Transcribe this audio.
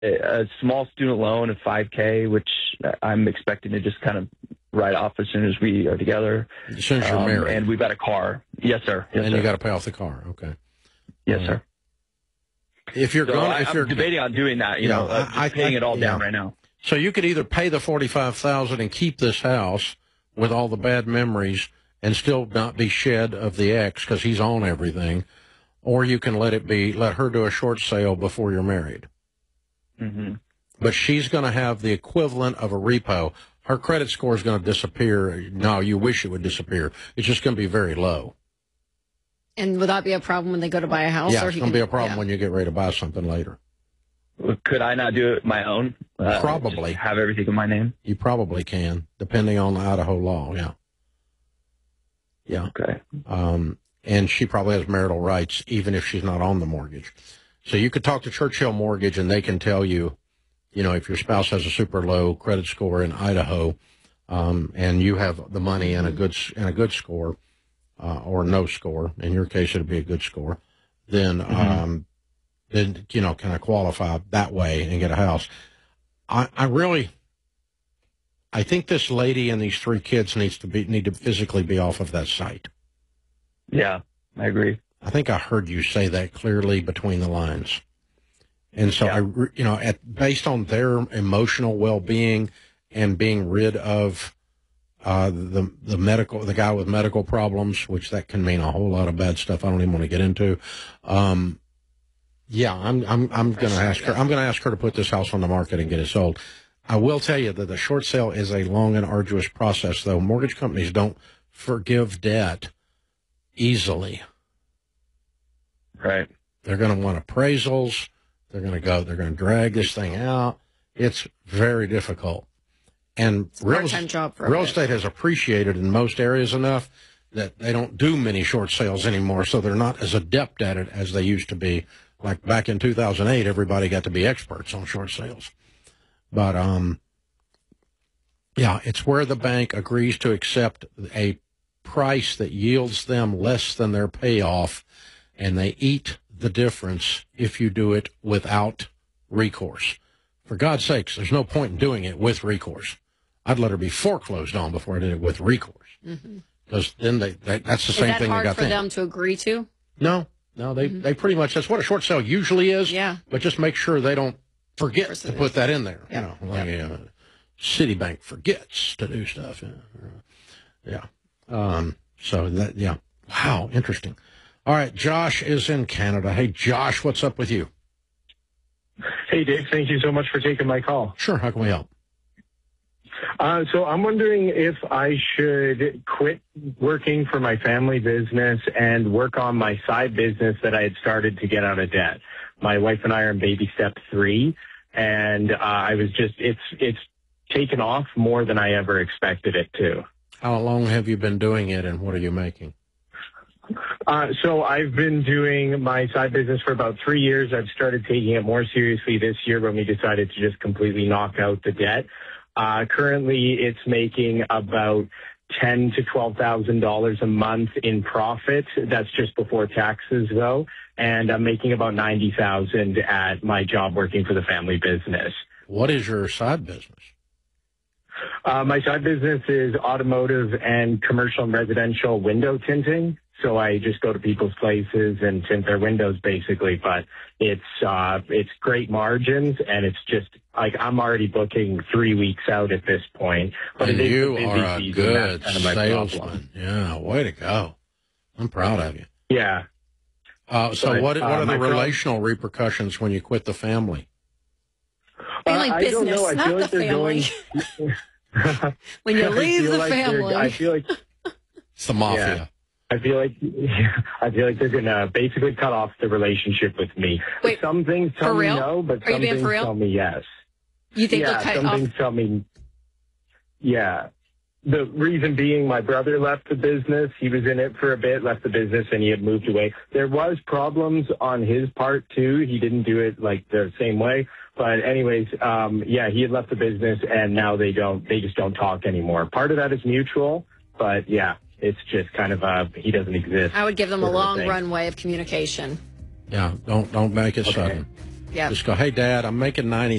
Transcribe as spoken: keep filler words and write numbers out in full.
a small student loan of five K, which I'm expecting to just kind of write off as soon as we are together. As soon as you're um, married. And we've got a car. Yes, sir. Yes, and sir. you got to pay off the car. Okay. Yes, uh, sir. If you're so going, I, if I'm you're debating on doing that, you yeah, know, uh, just I, I, paying it all yeah. down right now. So you could either pay the forty-five thousand dollars and keep this house with all the bad memories and still not be shed of the ex because he's on everything, or you can let it be, let her do a short sale before you're married. Mm-hmm. But she's going to have the equivalent of a repo. Her credit score is going to disappear. No, you wish it would disappear. It's just going to be very low. And would that be a problem when they go to buy a house? Yeah, or it's he going to can, be a problem yeah. when you get ready to buy something later. Could I not do it my own? Uh, Probably. Have everything in my name? You probably can, depending on the Idaho law, yeah. Yeah. Okay. Um, and she probably has marital rights, even if she's not on the mortgage. So you could talk to Churchill Mortgage, and they can tell you, you know, if your spouse has a super low credit score in Idaho, um, and you have the money and a good and a good score, uh, or no score, in your case it'd be a good score, then, mm-hmm. um, then you know, kind of qualify that way and get a house. I, I really, I think this lady and these three kids needs to be need to physically be off of that site. Yeah, I agree. I think I heard you say that clearly between the lines. And so, yeah. I, you know, at, based on their emotional well-being and being rid of uh, the the medical, the guy with medical problems, which that can mean a whole lot of bad stuff I don't even want to get into. Um, yeah, I'm I'm I'm going to ask her. I'm going to ask her to put this house on the market and get it sold. I will tell you that the short sale is a long and arduous process, though. Mortgage companies don't forgive debt easily. Right. They're going to want appraisals. They're going to go, they're going to drag this thing out. It's very difficult. And real, job for real estate has appreciated in most areas enough that they don't do many short sales anymore, so they're not as adept at it as they used to be. Like back in two thousand eight, everybody got to be experts on short sales. But, um, yeah, it's where the bank agrees to accept a price that yields them less than their payoff, and they eat the difference if you do it without recourse. For God's sakes, there's no point in doing it with recourse. I'd let her be foreclosed on before I did it with recourse. Because mm-hmm. then they, they, that's the is same that thing they got hard for think. them to agree to? No, no, they, mm-hmm. they pretty much, that's what a short sale usually is. Yeah. But just make sure they don't forget to put that in there. Yep. You know, like yep. uh, Citibank forgets to do stuff. Yeah. yeah. Um, so that, yeah. Wow, interesting. All right, Josh is in Canada. Hey, Josh, what's up with you? Hey, Dave. Thank you so much for taking my call. Sure. How can we help? Uh, so I'm wondering if I should quit working for my family business and work on my side business that I had started to get out of debt. My wife and I are in baby step three, and uh, I was just, it's, it's taken off more than I ever expected it to. How long have you been doing it, and what are you making? Uh, so I've been doing my side business for about three years. I've started taking it more seriously this year when we decided to just completely knock out the debt. Uh, currently, it's making about ten to twelve thousand dollars a month in profit. That's just before taxes, though, and I'm making about ninety thousand at my job working for the family business. What is your side business? Uh, my side business is automotive and commercial and residential window tinting. So I just go to people's places and tint their windows, basically. But it's uh, it's great margins, and it's just like I'm already booking three weeks out at this point. But and it is you a busy are a season. good That's kind of my salesman. problem. Yeah, way to go! I'm proud of you. Yeah. Uh, so but, what what uh, are the my relational problem, repercussions when you quit the family? Family uh, business, I don't know. I not feel like the they're family. Going... when you I leave feel the like family. I feel like it's the mafia. Yeah. I feel like I feel like they're gonna basically cut off the relationship with me. Wait, some things tell for me real? no, but Are some you being things for real? tell me yes. You think yeah, they'll cut some off? things tell me. Yeah, the reason being, my brother left the business. He was in it for a bit, left the business, and he had moved away. There was problems on his part too. He didn't do it like the same way. But anyways, um, yeah, he had left the business, and now they don't. They just don't talk anymore. Part of that is mutual, but yeah. It's just kind of a, he doesn't exist. I would give them a long runway of communication. Yeah, don't don't make it okay. sudden. Yeah. Just go, hey, Dad, I'm making ninety